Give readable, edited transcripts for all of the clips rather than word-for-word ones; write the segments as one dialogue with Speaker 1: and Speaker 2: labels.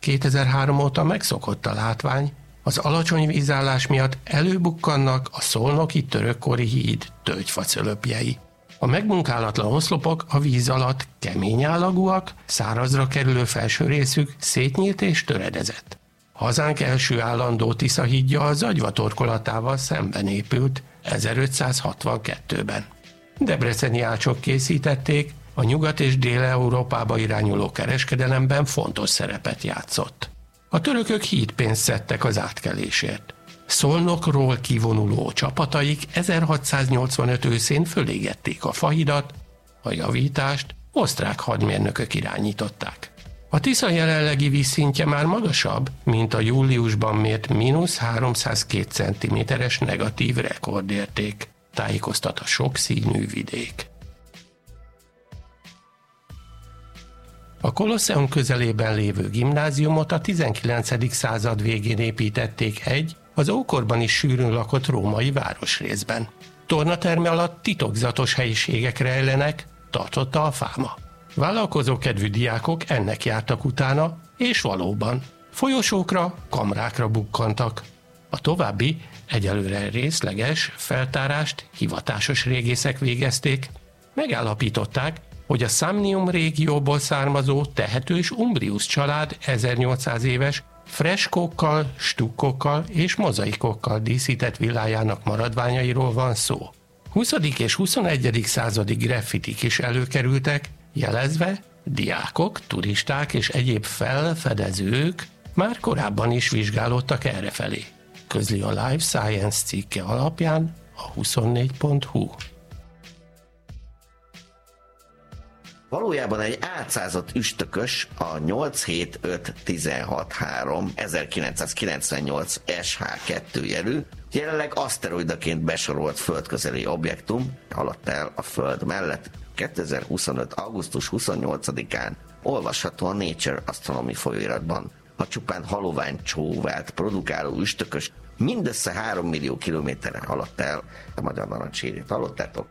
Speaker 1: 2003 óta megszokott a látvány, az alacsony vízállás miatt előbukkannak a szolnoki törökkori híd tölgyfacölöpjei. A megmunkálatlan oszlopok a víz alatt kemény állagúak, szárazra kerülő felső részük szétnyílt és töredezett. Hazánk első állandó Tisza-hídja a Zagyva torkolatával szemben épült 1562-ben. Debreceni ácsok készítették, a Nyugat- és Dél-Európába irányuló kereskedelemben fontos szerepet játszott. A törökök hídpénzt szedtek az átkelésért. Szolnokról kivonuló csapataik 1685 őszén fölégették a fahidat, a javítást osztrák hadmérnökök irányították. A Tisza jelenlegi vízszintje már magasabb, mint a júliusban mért -302 cm-es negatív rekordérték, tájékoztat a sokszínű vidék. A Kolosseum közelében lévő gimnáziumot a 19. század végén építették egy, az ókorban is sűrűn lakott római városrészben. Tornaterme alatt titokzatos helyiségek rejlenek, tartotta a fáma. Vállalkozókedvű diákok ennek jártak utána, és valóban folyosókra, kamrákra bukkantak. A további, egyelőre részleges feltárást hivatásos régészek végezték. Megállapították, hogy a Samnium régióból származó tehetős Umbrius család 1800 éves freskókkal, stukkokkal és mozaikokkal díszített villájának maradványairól van szó. 20. és 21. századi graffitik is előkerültek, jelezve, diákok, turisták és egyéb felfedezők már korábban is vizsgálódtak errefelé. Közli a Life Science cikke alapján a 24.hu.
Speaker 2: Valójában egy átszázott üstökös a 875163 1998 SH2 jelű, jelenleg aszteroidaként besorolt földközeli objektum haladt el a Föld mellett 2025. augusztus 28-án, olvasható a Nature Astronomy folyóiratban. A csupán halovány csóvált produkáló üstökös mindössze 3 millió kilométerre haladt el a magyar narancssírét. Hallottátok?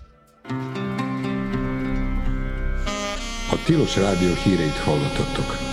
Speaker 3: A Tilos Rádió híreit hallottatok.